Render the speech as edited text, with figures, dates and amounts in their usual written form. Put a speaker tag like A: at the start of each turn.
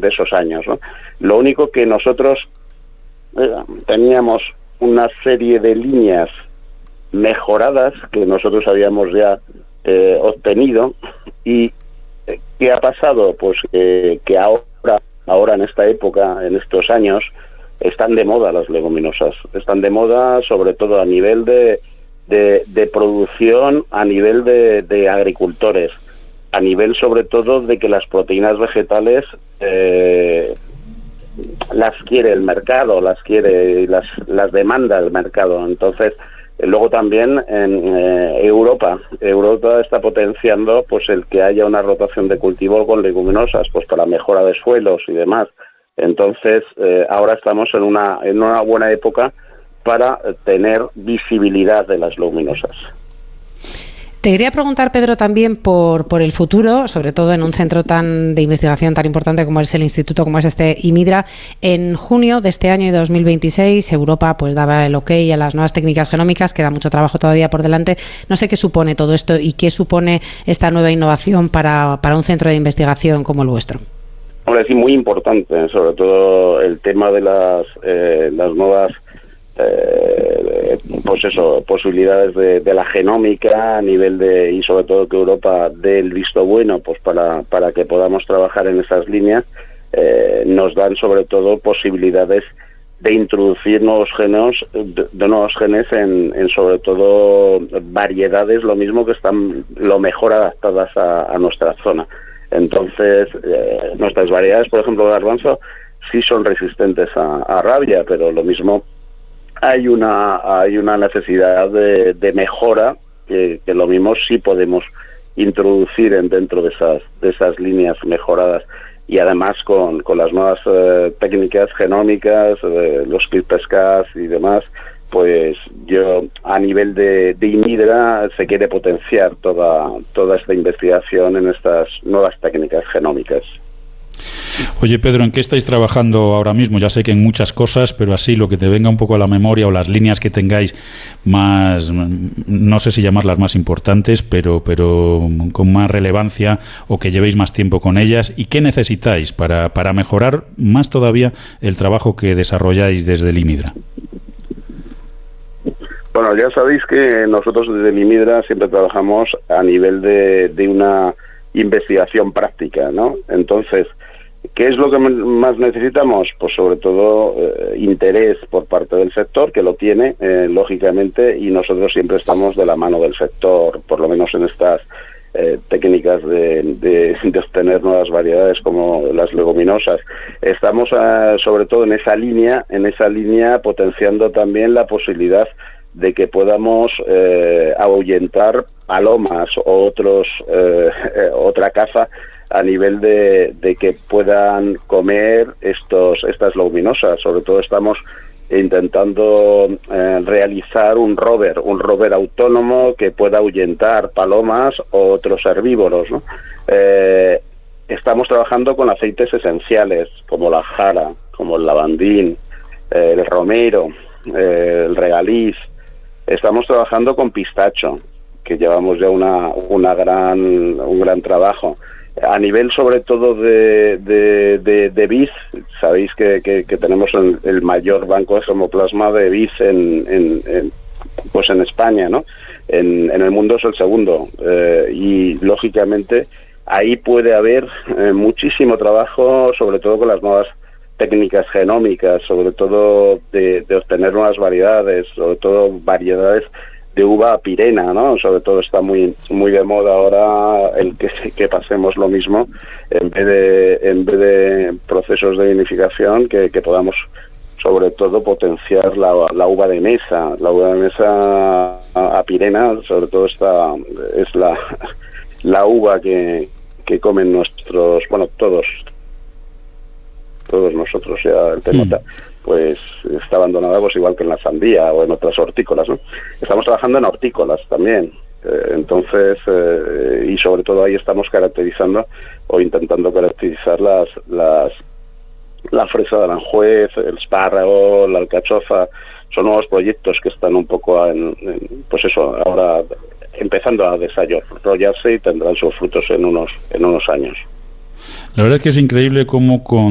A: de esos años, ¿no? Lo único que nosotros teníamos una serie de líneas mejoradas que nosotros habíamos ya obtenido. ¿Y qué ha pasado? Pues que ahora en esta época, en estos años, están de moda las leguminosas. Están de moda sobre todo a nivel de producción, a nivel de agricultores, a nivel sobre todo de que las proteínas vegetales las quiere el mercado, las demanda el mercado. Entonces, luego también en Europa está potenciando pues el que haya una rotación de cultivo con leguminosas, pues para mejora de suelos y demás. Entonces, ahora estamos en una buena época para tener visibilidad de las leguminosas.
B: Te quería preguntar, Pedro, también por el futuro, sobre todo en un centro de investigación tan importante como es el instituto, como es este IMIDRA. En junio de este año de 2026, Europa pues daba el ok a las nuevas técnicas genómicas, queda mucho trabajo todavía por delante. No sé qué supone todo esto y qué supone esta nueva innovación para un centro de investigación como el vuestro.
A: Hombre, sí, muy importante, sobre todo el tema de las nuevas pues eso, posibilidades de la genómica a nivel y sobre todo que Europa dé el visto bueno pues para que podamos trabajar en esas líneas. Nos dan sobre todo posibilidades de introducir nuevos genes en sobre todo variedades, lo mismo que están lo mejor adaptadas a nuestra zona. Entonces, nuestras variedades, por ejemplo, de garbanzo, sí son resistentes a rabia, pero lo mismo hay una necesidad de mejora que lo mismo sí podemos introducir dentro de esas líneas mejoradas, y además con las nuevas técnicas genómicas, los CRISPR-Cas y demás, pues yo a nivel de IMIDRA se quiere potenciar toda esta investigación en estas nuevas técnicas genómicas.
C: Oye, Pedro, ¿en qué estáis trabajando ahora mismo? Ya sé que en muchas cosas, pero así lo que te venga un poco a la memoria o las líneas que tengáis más, no sé si llamarlas más importantes, pero con más relevancia o que llevéis más tiempo con ellas, y qué necesitáis para mejorar más todavía el trabajo que desarrolláis desde el IMIDRA.
A: Bueno, ya sabéis que nosotros desde el IMIDRA siempre trabajamos a nivel de una investigación práctica, ¿no? Entonces, ¿qué es lo que más necesitamos? Pues sobre todo interés por parte del sector, que lo tiene, lógicamente, y nosotros siempre estamos de la mano del sector, por lo menos en estas técnicas de obtener nuevas variedades como las leguminosas. Estamos sobre todo en esa línea potenciando también la posibilidad de que podamos ahuyentar palomas o otra caza a nivel de que puedan comer estas leguminosas. Sobre todo estamos intentando realizar un rover autónomo que pueda ahuyentar palomas o otros herbívoros, ¿no? Estamos trabajando con aceites esenciales como la jara, como el lavandín, el romero, el regaliz. Estamos trabajando con pistacho, que llevamos ya un gran trabajo. A nivel sobre todo de vid, sabéis que tenemos el mayor banco de germoplasma de vid en España, ¿no? En el mundo es el segundo, y lógicamente ahí puede haber muchísimo trabajo, sobre todo con las nuevas técnicas genómicas, sobre todo de obtener nuevas variedades, sobre todo variedades de uva pirena, ¿no? Sobre todo está muy de moda ahora el que pasemos lo mismo, en vez de procesos de vinificación, que podamos sobre todo potenciar la uva de mesa. La uva de mesa a pirena, sobre todo es la uva que comen nuestros, bueno, todos nosotros, ya el tema pues está abandonada, pues igual que en la sandía o en otras hortícolas, ¿no? Estamos trabajando en hortícolas también, entonces, y sobre todo ahí estamos caracterizando o intentando caracterizar la fresa de Aranjuez, el espárrago, la alcachofa. Son nuevos proyectos que están un poco pues eso, ahora empezando a desarrollarse y tendrán sus frutos en unos años.
C: La verdad es que es increíble cómo con